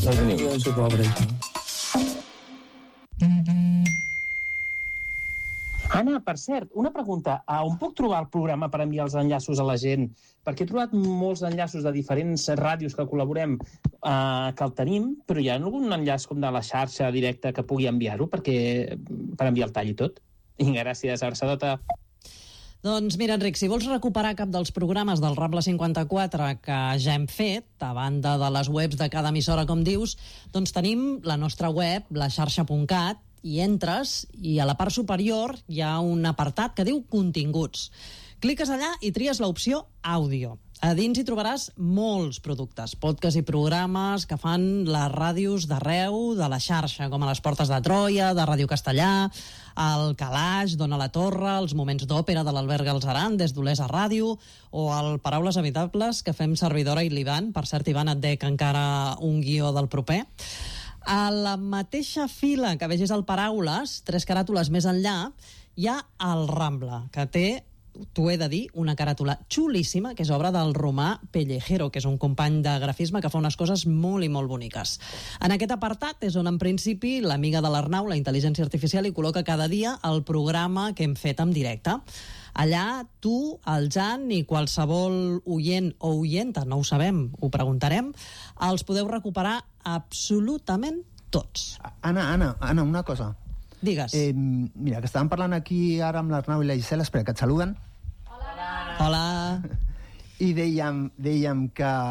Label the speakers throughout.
Speaker 1: No tenim.
Speaker 2: Jo soc pobre.
Speaker 3: Anna, per cert, una pregunta. On puc trobar el programa per enviar els enllaços a la gent? Perquè he trobat molts enllaços de diferents ràdios que col·laborem que el tenim, però hi ha algun enllaç com de la xarxa directa que pugui enviar-ho per enviar el tall i tot? Vinga, gràcies, abraçadota.
Speaker 4: Doncs mira, Enric, si vols recuperar cap dels programes del Rambla 54 que ja hem fet, a banda de les webs de cada emissora, com dius, doncs tenim la nostra web, laxarxa.cat, i entres i a la part superior hi ha un apartat que diu Continguts. Cliques allà i tries l'opció Àudio. A dins hi trobaràs molts productes, podcasts i programes que fan les ràdios d'arreu de la xarxa, com a les Portes de Troia, de Ràdio Castellà, el Calaix, Dona la Torre, els moments d'òpera de l'Albert Galzeran, des d'Olesa Ràdio, o el Paraules Habitables, que fem servidora i l'Ivan. Per cert, Ivan, et dec encara un guió del proper. A la mateixa fila que vegis el Paraules, 3 caràtules més enllà, hi ha el Rambla, que té, t'ho he de dir, una caràtula xulíssima, que és obra del Romà Pellejero, que és un company de grafisme que fa unes coses molt i molt boniques. En aquest apartat és on, en principi, l'amiga de l'Arnau, la intel·ligència artificial, hi col·loca cada dia el programa que hem fet en directe. Allà tu, el Jan i qualsevol oient o oienta, no ho sabem, ho preguntarem, els podeu recuperar absolutament tots.
Speaker 5: Anna, una cosa.
Speaker 4: Digues.
Speaker 5: Mira, que estàvem parlant aquí ara amb l'Arnau i la Gisela, espera, que et saluden.
Speaker 4: Hola.
Speaker 5: I dèiem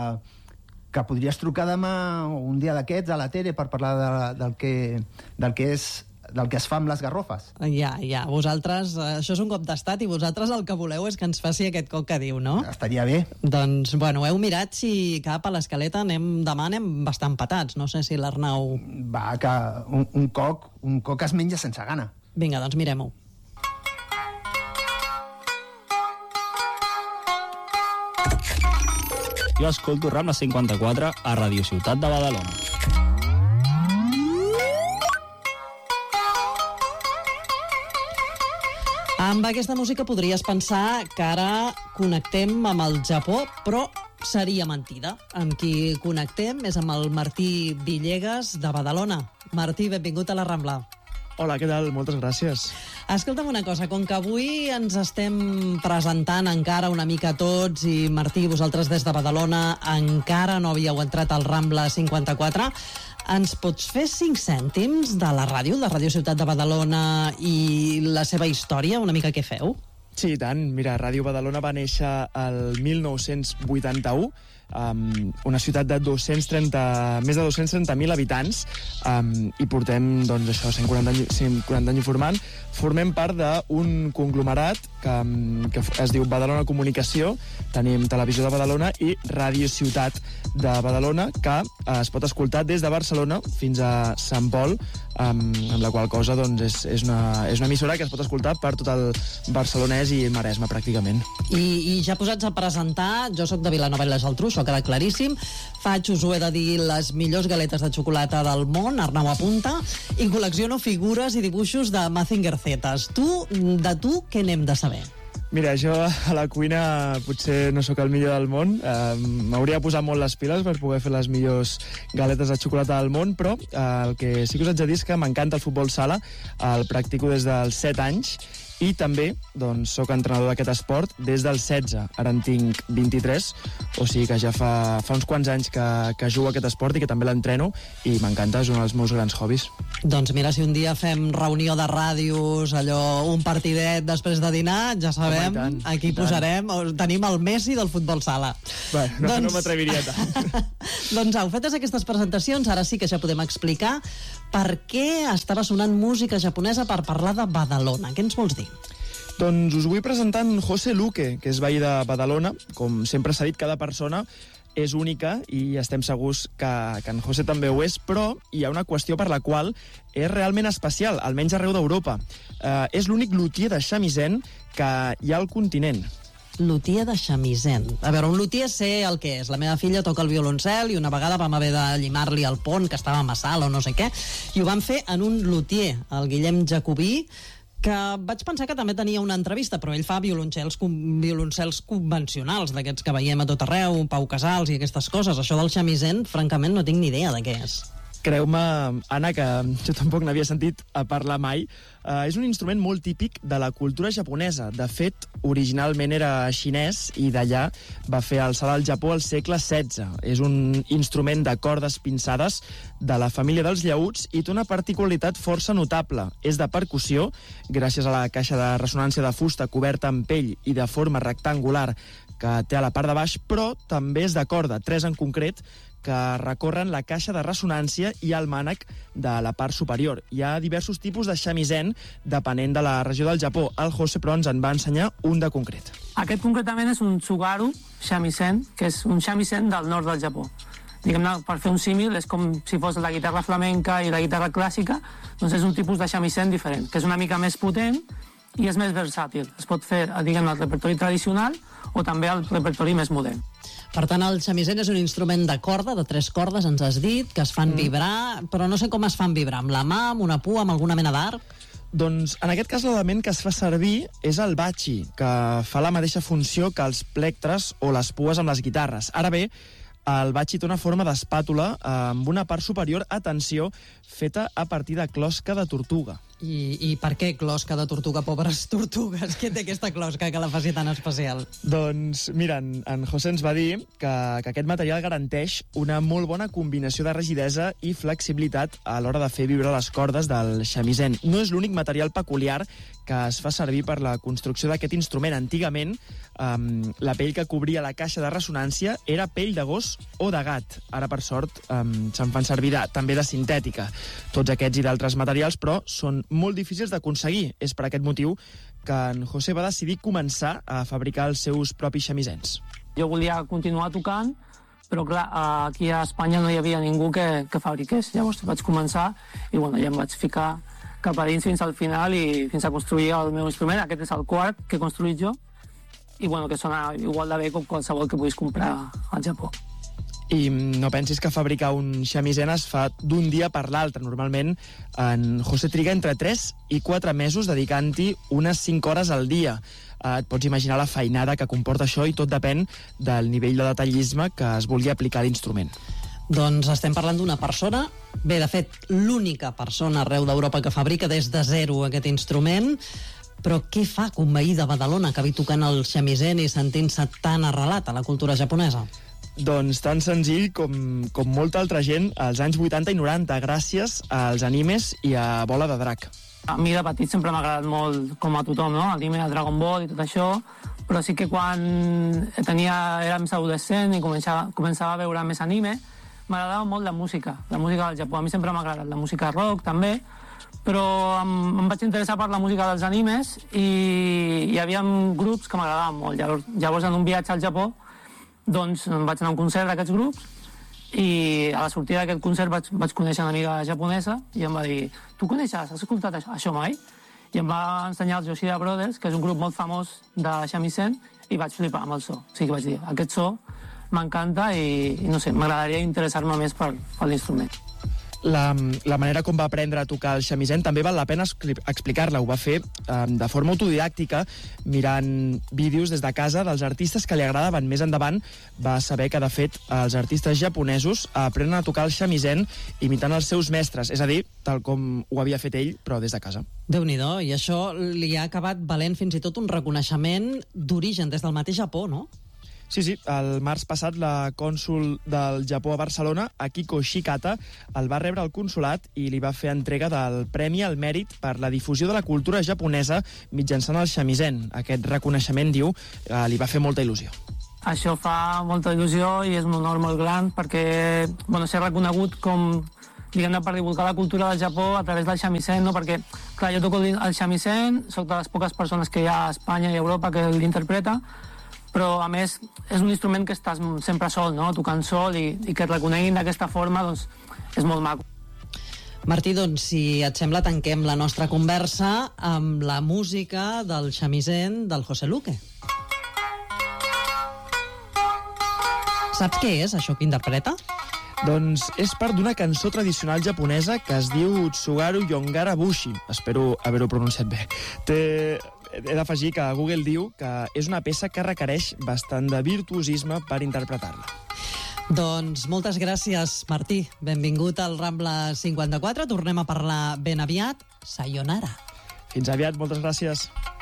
Speaker 5: que podries trucar demà un dia d'aquests a la tele per parlar del que es fa amb les garrofes. Ja,
Speaker 4: vosaltres, això és un cop d'estat i vosaltres el que voleu és que ens faci aquest cop que diu, no?
Speaker 5: Estaria bé.
Speaker 4: Doncs, bueno, heu mirat si cap a l'escaleta demà anem bastant patats, no sé si l'Arnau...
Speaker 5: Va, que un coc es menja sense gana.
Speaker 4: Vinga, doncs mirem-ho.
Speaker 6: Jo escolto Rambla 54 a Radio Ciutat de Badalona.
Speaker 4: Amb aquesta música podries pensar que ara connectem amb el Japó, però seria mentida. Amb qui connectem és amb el Martí Villegas de Badalona. Martí, benvingut a la Rambla.
Speaker 7: Hola, què tal? Moltes gràcies.
Speaker 4: Escolta'm una cosa, com que avui ens estem presentant encara una mica tots i Martí, vosaltres des de Badalona encara no havíeu entrat al Rambla 54, ens pots fer 5 cèntims de la Ràdio Ciutat de Badalona i la seva història, una mica què feu?
Speaker 7: Sí, i tant. Mira, Ràdio Badalona va néixer el 1981, una ciutat de més de 230.000 habitants, i portem, doncs, això, 140 anys informant. Formem part d'un conglomerat que es diu Badalona Comunicació. Tenim Televisió de Badalona i Ràdio Ciutat de Badalona, que es pot escoltar des de Barcelona fins a Sant Pol, amb la qual cosa doncs, és una emissora que es pot escoltar per tot el Barcelonès i Maresme, pràcticament.
Speaker 4: I ja posats a presentar, jo sóc de Vilanova i la Geltrú, això queda claríssim. Us ho he de dir, les millors galetes de xocolata del món, Arnau apunta, i col·lecciono figures i dibuixos de Mazinger Zetas. De tu, què n'hem de saber?
Speaker 7: Mira, jo a la cuina potser no sóc el millor del món, m'hauria de posar molt les piles per poder fer les millors galetes de xocolata del món, però el que sí que us haig de dir és que m'encanta el futbol sala, el practico des dels 7 anys, i també doncs, soc entrenador d'aquest esport des dels 16, ara en tinc 23, o sigui que ja fa uns quants anys que jugo a aquest esport i que també l'entreno, i m'encanta, és un dels meus grans hobbies.
Speaker 4: Doncs mira, si un dia fem reunió de ràdios, allò, un partidet després de dinar, ja sabem, aquí posarem, tenim el Messi del futbol sala.
Speaker 7: Bueno, no m'atreviria tant.
Speaker 4: Doncs au, fetes aquestes presentacions, ara sí que ja podem explicar per què estava sonant música japonesa per parlar de Badalona. Què ens vols dir?
Speaker 7: Doncs us vull presentar en José Luque, que és veí de Badalona. Com sempre s'ha dit, cada persona és única i estem segurs que en José també ho és, però hi ha una qüestió per la qual és realment especial, almenys arreu d'Europa. És l'únic luthier de shamisen que hi ha al continent.
Speaker 4: Luthier de shamisen. A veure, un luthier sé el que és. La meva filla toca el violoncel i una vegada vam haver de llimar-li el pont, que estava massa alt o no sé què, i ho van fer en un luthier, el Guillem Jacobí, que vaig pensar que també tenia una entrevista, però ell fa violoncels convencionals, d'aquests que veiem a tot arreu, Pau Casals i aquestes coses. Això del shamisen, francament, no tinc ni idea de què és.
Speaker 7: Creu-me, Anna, que jo tampoc n'havia sentit a parlar mai. És un instrument molt típic de la cultura japonesa. De fet, originalment era xinès i d'allà va fer el salt al Japó al segle XVI. És un instrument de cordes pinçades de la família dels llaüts i té una particularitat força notable. És de percussió, gràcies a la caixa de ressonància de fusta coberta amb pell i de forma rectangular que té a la part de baix, però també és de corda, 3 en concret, que recorren la caixa de ressonància i el mànec de la part superior. Hi ha diversos tipus de shamisen depenent de la regió del Japó. El José, però, ens en va ensenyar un de concret.
Speaker 1: Aquest concretament és un tsugaru shamisen, que és un shamisen del nord del Japó. Diguem-ne, per fer un símil, és com si fos la guitarra flamenca i la guitarra clàssica, doncs és un tipus de shamisen diferent, que és una mica més potent i és més versàtil. Es pot fer, diguem-ne, el repertori tradicional o també el repertori més modern.
Speaker 4: Per tant, el shamisen és un instrument de corda, de 3 cordes, ens has dit, que es fan vibrar, però no sé com es fan vibrar, amb la mà, amb una pua, amb alguna mena d'arc?
Speaker 7: Doncs, en aquest cas, l'element que es fa servir és el bachi, que fa la mateixa funció que els plectres o les pues amb les guitarres. Ara bé, el bachi té una forma d'espàtula amb una part superior, atenció, feta a partir de closca de tortuga.
Speaker 4: I per què closca de tortuga, pobres tortugues? Què té aquesta closca que la faci tan especial?
Speaker 7: Doncs, mira, en José ens va dir que aquest material garanteix una molt bona combinació de rigidesa i flexibilitat a l'hora de fer vibrar les cordes del shamisen. No és l'únic material peculiar que es fa servir per la construcció d'aquest instrument. Antigament, la pell que cobria la caixa de ressonància era pell de gos o de gat. Ara, per sort, se'n fan servir també de sintètica. Tots aquests i d'altres materials, però, són molt difícils d'aconseguir. És per aquest motiu que en José va decidir començar a fabricar els seus propis samisens.
Speaker 1: Jo volia continuar tocant, però clar, aquí a Espanya no hi havia ningú que fabriqués. Llavors vaig començar i bueno, ja em vaig ficar cap a dins fins al final i fins a construir el meu instrument. Aquest és el quart que he construït jo i bueno, que sona igual de bé com qualsevol que puguis comprar al Japó.
Speaker 7: I no pensis que fabricar un shamisen es fa d'un dia per l'altre. Normalment en José triga entre 3 i 4 mesos dedicant-hi unes 5 hores al dia. Et pots imaginar la feinada que comporta això i tot depèn del nivell de detallisme que es vulgui aplicar a l'instrument.
Speaker 4: Doncs estem parlant d'una persona, bé, de fet, l'única persona arreu d'Europa que fabrica des de zero aquest instrument, però què fa que un veí de Badalona acabi tocant el shamisen i sentint-se tan arrelat a la cultura japonesa?
Speaker 7: Doncs tan senzill com molta altra gent als anys 80 i 90, gràcies als animes i a Bola de Drac.
Speaker 1: A mi de petit sempre m'ha agradat molt, com a tothom, no? L'anime de Dragon Ball i tot això, però sí que quan era més adolescent i començava a veure més anime, m'agradava molt la música del Japó. A mi sempre m'ha agradat la música rock, també, però em vaig interessar per la música dels animes i hi havia grups que m'agradaven molt. Llavors, en un viatge al Japó, doncs em vaig anar a un concert d'aquests grups i a la sortida d'aquest concert vaig conèixer una amiga japonesa i em va dir: tu coneixes, has escoltat això mai? I em va ensenyar els Yoshida Brothers, que és un grup molt famós de shamisen, i vaig flipar amb el so. O sigui que vaig dir, aquest so m'encanta i no sé, m'agradaria interessar-me més per l'instrument.
Speaker 7: La manera com va aprendre a tocar el shamisen també val la pena explicar-la. Ho va fer de forma autodidàctica, mirant vídeos des de casa dels artistes que li agradaven. Més endavant va saber que, de fet, els artistes japonesos aprenen a tocar el shamisen imitant els seus mestres, és a dir, tal com ho havia fet ell, però des de casa.
Speaker 4: Déu-n'hi-do, i això li ha acabat valent fins i tot un reconeixement d'origen des del mateix Japó, no?
Speaker 7: Sí, el març passat la cònsol del Japó a Barcelona, Akiko Shikata, el va rebre al consolat i li va fer entrega del Premi al Mèrit per la difusió de la cultura japonesa mitjançant el shamisen. Aquest reconeixement, diu, li va fer molta il·lusió.
Speaker 1: Això fa molta il·lusió i és un honor molt gran perquè ser reconegut com, diguem-ne, per divulgar la cultura del Japó a través del shamisen, no? Perquè, clar, jo toco el shamisen, soc de les poques persones que hi ha a Espanya i a Europa que l'interpreta, però a més és un instrument que estàs sempre sol, no? Tocant sol i que et reconeguin d'aquesta forma, doncs és molt maco.
Speaker 4: Martí, doncs, si et sembla, tanquem la nostra conversa amb la música del shamisen del José Luque. Saps què és això que interpreta?
Speaker 7: Doncs és part d'una cançó tradicional japonesa que es diu Tsugaru Yongara Bushi. Espero haver-ho pronunciat bé. He d'afegir que Google diu que és una peça que requereix bastant de virtuosisme per interpretar-la.
Speaker 4: Doncs moltes gràcies, Martí. Benvingut al Rambla 54. Tornem a parlar ben aviat. Sayonara.
Speaker 7: Fins aviat, moltes gràcies.